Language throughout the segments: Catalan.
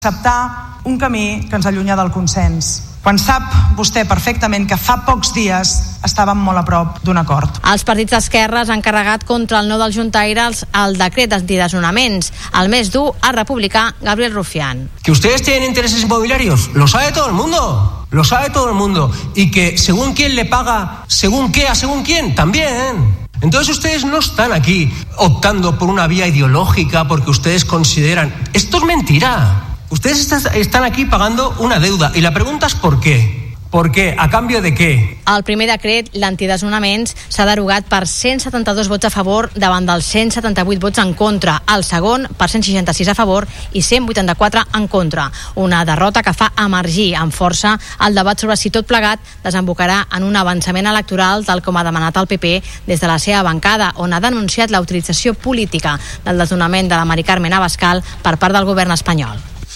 acceptar un camí que ens allunya del consens, quan sap vostè perfectament que fa pocs dies estàvem molt a prop d'un acord. Els partits d'esquerres han carregat contra el no dels juntaires el decret d'antidesnonaments. El més dur, el republicà Gabriel Rufián. Que ustedes tienen intereses inmobiliarios, lo sabe todo el mundo. Lo sabe todo el mundo. Y que según quién le paga, según qué, a según quién, también. Entonces ustedes no están aquí optando por una vía ideológica porque ustedes consideran... Esto es mentira. Ustedes están aquí pagando una deuda y la pregunta es ¿por qué? ¿Por qué? ¿A cambio de què? El primer decret, l'antidesnonaments, s'ha derogat per 172 vots a favor davant dels 178 vots en contra. El segon, per 166 a favor i 184 en contra. Una derrota que fa emergir amb força el debat sobre si tot plegat desembocarà en un avançament electoral tal com ha demanat el PP des de la seva bancada, on ha denunciat la utilització política del desnonament de la Mari Carmen Abascal per part del govern espanyol.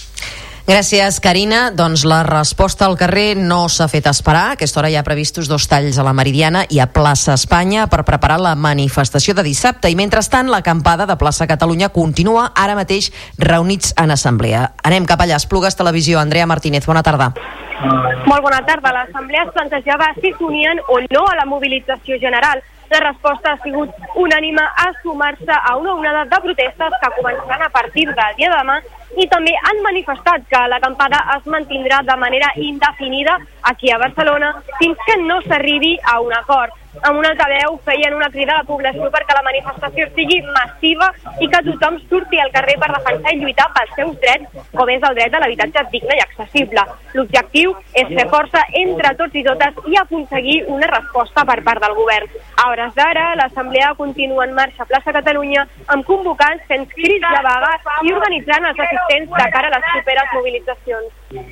Gràcies, Carina. Doncs la resposta al carrer no s'ha fet esperar. A aquesta hora hi ha previstos 2 talls a la Meridiana i a Plaça Espanya per preparar la manifestació de dissabte. I mentrestant, l'acampada de Plaça Catalunya continua ara mateix reunits en assemblea. Anem cap allà, Esplugues Televisió. Andrea Martínez, bona tarda. Molt bona tarda. L'assemblea es plantejava si s'unien o no a la mobilització general. La resposta ha sigut unànime a sumar-se a una onada de protestes que començaran a partir del dia de demà i també han manifestat que l'acampada es mantindrà de manera indefinida aquí a Barcelona fins que no s'arribi a un acord. Amb un altaveu feien una crida a la població perquè la manifestació sigui massiva i que tothom surti al carrer per defensar i lluitar pels seus drets, com és el dret a l'habitatge digne i accessible. L'objectiu és fer força entre tots i totes i aconseguir una resposta per part del govern. A hores d'ara, l'assemblea continua en marxa a Plaça Catalunya amb convocants fent crits de vaga i organitzant els assistents de cara a les properes mobilitzacions.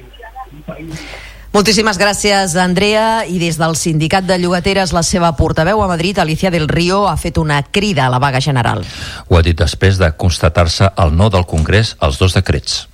Moltíssimes gràcies, Andrea. I des del Sindicat de Llogateres, la seva portaveu a Madrid, Alicia del Río, ha fet una crida a la vaga general. Ho ha dit després de constatar-se el no del Congrés als 2 decrets.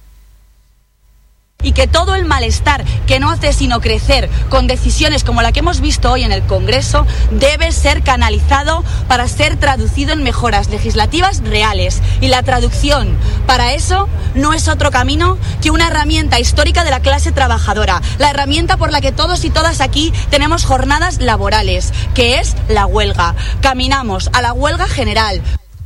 Y que todo el malestar que no hace sino crecer con decisiones como la que hemos visto hoy en el Congreso debe ser canalizado para ser traducido en mejoras legislativas reales. Y la traducción para eso no es otro camino que una herramienta histórica de la clase trabajadora, la herramienta por la que todos y todas aquí tenemos jornadas laborales, que es la huelga. Caminamos a la huelga general.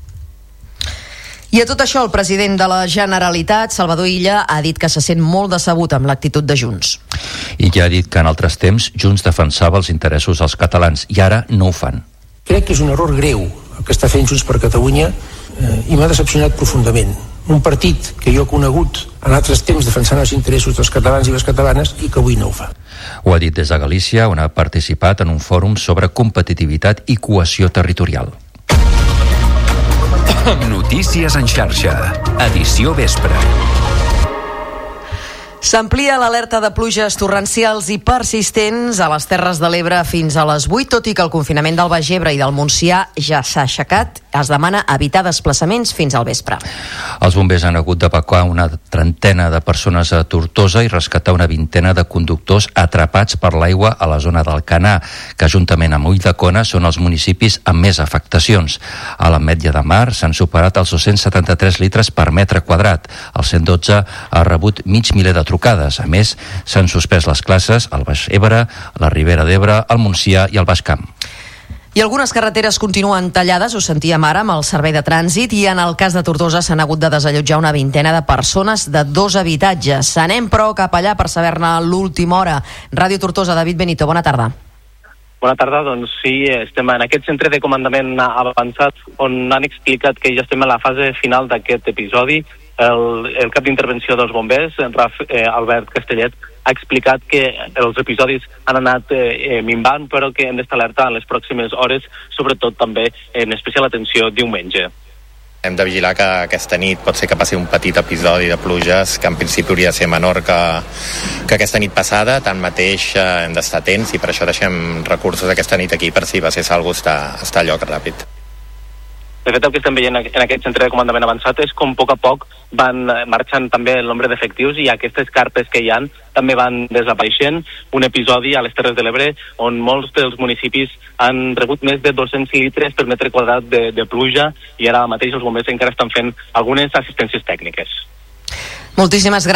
I a tot això, el president de la Generalitat, Salvador Illa, ha dit que se sent molt decebut amb l'actitud de Junts. I ja ha dit que en altres temps Junts defensava els interessos dels catalans i ara no ho fan. Crec que és un error greu el que està fent Junts per Catalunya i m'ha decepcionat profundament. Un partit que jo he conegut en altres temps defensant els interessos dels catalans i les catalanes i que avui no ho fa. Ho ha dit des de Galícia, on ha participat en un fòrum sobre competitivitat i cohesió territorial. Notícies en xarxa, edició vespre. S'amplia l'alerta de pluges torrencials i persistents a les Terres de l'Ebre fins a les 8, tot i que el confinament del Baix Ebre i del Montsià ja s'ha aixecat. Es demana evitar desplaçaments fins al vespre. Els bombers han hagut d'evacuar una trentena de persones a Tortosa i rescatar una vintena de conductors atrapats per l'aigua a la zona d'Alcanar, que juntament amb Ulldecona són els municipis amb més afectacions. A l'Ametlla de Mar s'han superat els 273 litres per metre quadrat. El 112 ha rebut mig miler de trucades. A més, s'han suspès les classes al Baix Ebre, la Ribera d'Ebre, el Montsià i el Baix Camp. I algunes carreteres continuen tallades, ho sentíem ara amb el servei de trànsit, i en el cas de Tortosa s'han hagut de desallotjar una vintena de persones de 2 habitatges. Anem, però, cap allà per saber-ne l'última hora. Ràdio Tortosa, David Benito, bona tarda. Bona tarda, doncs sí, estem en aquest centre de comandament avançat on han explicat que ja estem a la fase final d'aquest episodi. El cap d'intervenció dels bombers, Albert Castellet, ha explicat que els episodis han anat minvant, però que hem d'estar alerta en les pròximes hores, sobretot també en especial atenció diumenge. Hem de vigilar que aquesta nit pot ser que passi un petit episodi de pluges que en principi hauria de ser menor que aquesta nit passada. Tanmateix hem d'estar atents i per això deixem recursos aquesta nit aquí per si va ser algú estar a lloc ràpid. De fet, el que estem veient en aquest centre de comandament avançat és com a poc van marxant també el nombre d'efectius i aquestes carpes que hi ha també van desapareixent. Un episodi a les Terres de l'Ebre on molts dels municipis han rebut més de 200 litres per metre quadrat de pluja i ara mateix els bombers encara estan fent algunes assistències tècniques. Moltíssimes gràcies.